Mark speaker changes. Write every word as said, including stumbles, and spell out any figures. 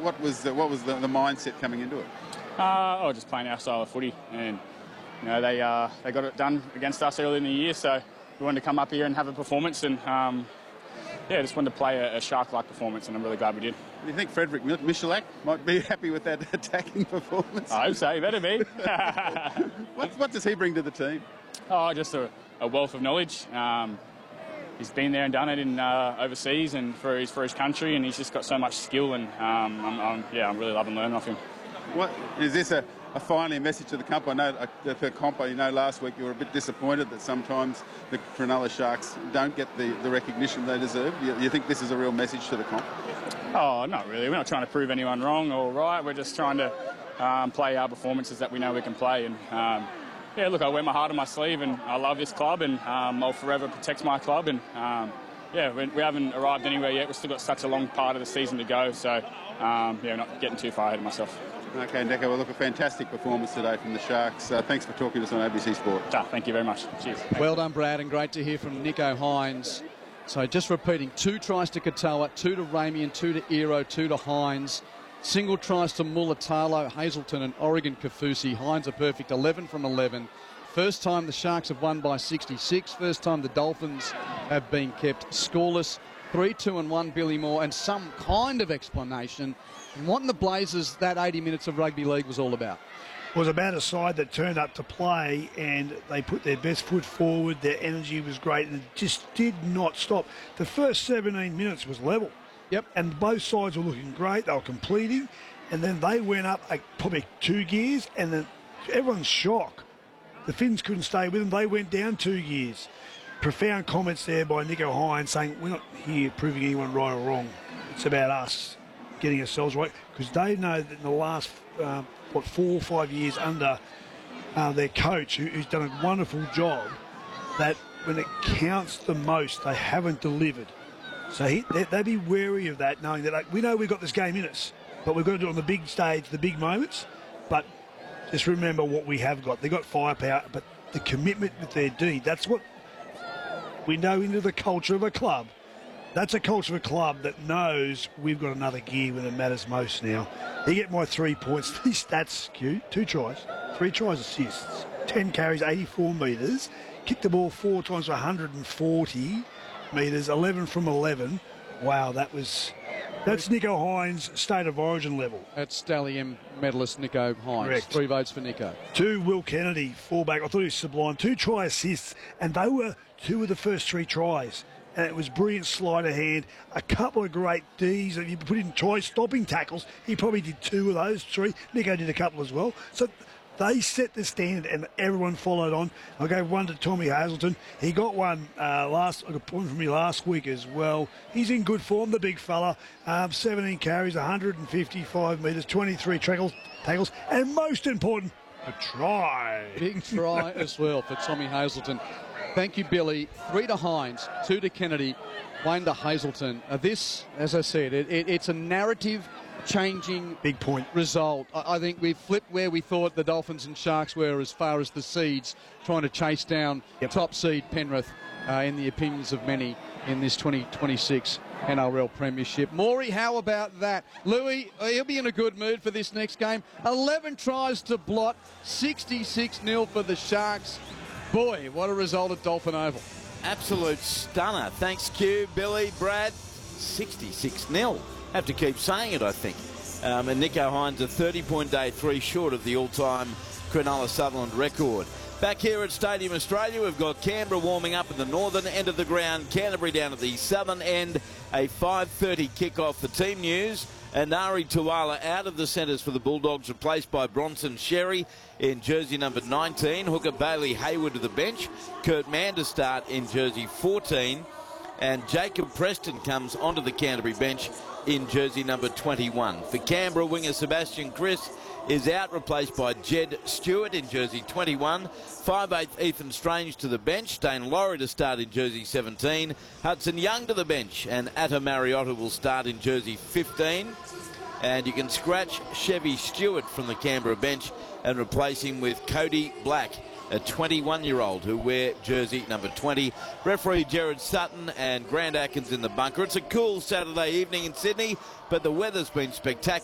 Speaker 1: what was the, what was the, the mindset coming into it?
Speaker 2: Uh, oh, just playing our style of footy, and you know they uh, they got it done against us early in the year, so we wanted to come up here and have a performance, and um, yeah, just wanted to play a, a shark-like performance, and I'm really glad we did.
Speaker 1: Do you think Frederick Michalak might be happy with that attacking performance?
Speaker 2: I hope so. He better be.
Speaker 1: what, what does he bring to the team?
Speaker 2: Oh, just a, a wealth of knowledge. Um, he's been there and done it in uh, overseas and for his for his country, and he's just got so much skill. And um, I'm, I'm, yeah, I'm really loving learning off him.
Speaker 1: What is this a, a finally a message to the comp? I know uh, the comp. You know, last week you were a bit disappointed that sometimes the Cronulla Sharks don't get the, the recognition they deserve. You, you think this is a real message to the comp?
Speaker 2: Oh, not really. We're not trying to prove anyone wrong or right. We're just trying to um, play our performances that we know we can play. And um, yeah, look, I wear my heart on my sleeve, and I love this club, and um, I'll forever protect my club. And um, yeah, we, we haven't arrived anywhere yet. We've still got such a long part of the season to go. So um, yeah, not getting too far ahead of myself.
Speaker 1: Okay, Deco, well, look, a fantastic performance today from the Sharks. Uh, thanks for talking to us on A B C Sport.
Speaker 2: Ah, thank you very much. Cheers.
Speaker 3: Well done, Brad, and great to hear from Nicho Hynes. So just repeating, two tries to Katoa, two to Ramien, two to Ero, two to Hynes. Single tries to Mulatalo, Hazelton and Oregon Kafusi. Hynes a perfect eleven from eleven. First time the Sharks have won by sixty-six. First time the Dolphins have been kept scoreless. three two and one, Billy Moore, and some kind of explanation. And what in the Blazers that eighty minutes of rugby league was all about?
Speaker 4: Was about a side that turned up to play, and they put their best foot forward. Their energy was great, and it just did not stop. The first seventeen minutes was level.
Speaker 3: Yep.
Speaker 4: And both sides were looking great. They were completing, and then they went up like, probably two gears, and then everyone's shocked. The Finns couldn't stay with them. They went down two gears. Profound comments there by Nicho Hynes saying, we're not here proving anyone right or wrong. It's about us getting ourselves right, because they know that in the last, uh, what, four or five years under uh, their coach, who, who's done a wonderful job, that when it counts the most, they haven't delivered. So he, they, they'd be wary of that, knowing that, like, we know we've got this game in us, but we've got to do it on the big stage, the big moments. But just remember what we have got. They've got firepower, but the commitment with their deed, that's what we know into the culture of a club. That's a culture of a club that knows we've got another gear when it matters most now. You get my three points. These stats, Q, two tries, three tries assists, ten carries, eighty-four metres, kicked the ball four times for one hundred forty metres, eleven from eleven. Wow, that was... That's Nicho Hynes' state of origin level.
Speaker 3: That's Dally M medalist Nicho Hynes.
Speaker 4: Correct.
Speaker 3: Three votes for Nicho.
Speaker 4: Two, Will Kennedy, fullback. I thought he was sublime. Two try assists, and they were two of the first three tries. And it was brilliant sleight of hand. A couple of great Ds. If you put in try stopping tackles, he probably did two of those, three. Nicho did a couple as well. So they set the standard, and everyone followed on. I gave one to Tommy Hazelton. He got one uh, last, I got a point from me last week as well. He's in good form, the big fella. Um, seventeen carries, one hundred fifty-five metres, twenty-three tackles, tackles, and most important, a try.
Speaker 3: Big try as well for Tommy Hazelton. Thank you, Billy. Three to Hynes, two to Kennedy, one to Hazelton. Uh, this, as I said, it, it, it's a narrative-changing
Speaker 4: big point
Speaker 3: result. I, I think we've flipped where we thought the Dolphins and Sharks were as far as the seeds, trying to chase down
Speaker 4: yep.
Speaker 3: top seed Penrith, uh, in the opinions of many in this twenty twenty-six N R L Premiership. Maury, how about that? Louis, he'll be in a good mood for this next game. eleven tries to blot, sixty-six nil for the Sharks. Boy, what a result at Dolphin Oval.
Speaker 5: Absolute stunner. Thanks, Q, Billy, Brad. sixty-six nil. Have to keep saying it, I think. Um, and Nicho Hynes, a thirty-point day, three short of the all-time Cronulla Sutherland record. Back here at Stadium Australia, we've got Canberra warming up at the northern end of the ground, Canterbury down at the southern end. A five thirty kickoff for team news. And Ari Tuala out of the centres for the Bulldogs, replaced by Bronson Sherry in jersey number nineteen. Hooker Bailey Hayward to the bench. Kurt Mann to start in jersey fourteen. And Jacob Preston comes onto the Canterbury bench in jersey number twenty-one. For Canberra, winger Sebastian Chris is out, replaced by Jed Stewart in jersey twenty-one. five eight Ethan Strange to the bench. Dane Laurie to start in jersey seventeen. Hudson Young to the bench, and Atta Mariotta will start in jersey fifteen. And you can scratch Chevy Stewart from the Canberra bench and replace him with Cody Black, a twenty-one-year-old who wear jersey number twenty. Referee Gerard Sutton and Grant Atkins in the bunker. It's a cool Saturday evening in Sydney, but the weather's been spectacular.